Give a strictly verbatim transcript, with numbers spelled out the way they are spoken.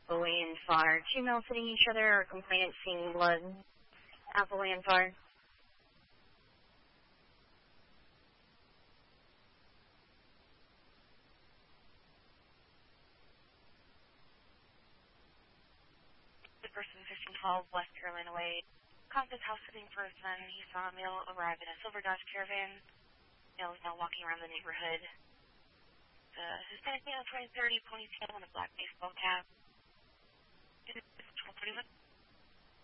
away and far. Two males hitting each other or complainant seeing blood. Alpha away and far. The person fifteen twelve West Carolina Way. Compass house sitting person. He saw a male arrive in a silver Dodge Caravan. Male is now walking around the neighborhood. The Hispanic male, twenty thirty, ponytail, and a black baseball cap. It is twelve forty-one.